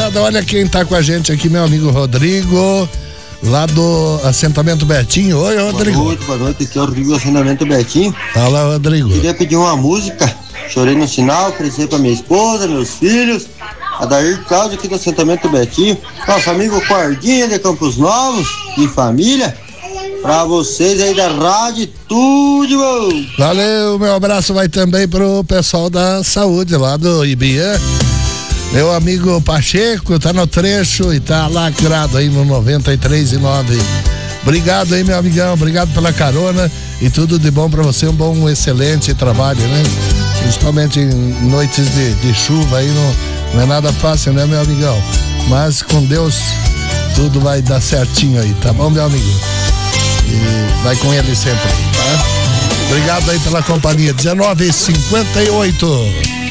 moçada, olha quem tá com a gente aqui, meu amigo Rodrigo, lá do assentamento Betinho. Oi, Rodrigo. Boa noite, aqui é o Rodrigo do assentamento Betinho. Fala, Rodrigo. Queria pedir uma música, chorei no sinal, cresci pra minha esposa, meus filhos, a Dair Cláudio aqui do assentamento Betinho, nosso amigo Cordinha de Campos Novos, de família, pra vocês aí da Rádio Tudo. Valeu, meu abraço vai também pro pessoal da saúde lá do Ibia. Meu amigo Pacheco tá no trecho e tá lacrado aí no 93.9. Obrigado aí, meu amigão, obrigado pela carona e tudo de bom pra você, um excelente trabalho, né? Principalmente em noites de chuva aí, não é nada fácil, né, meu amigão? Mas com Deus tudo vai dar certinho aí, tá bom, meu amigo? E vai com ele sempre aí, tá? Obrigado aí pela companhia. 19h58.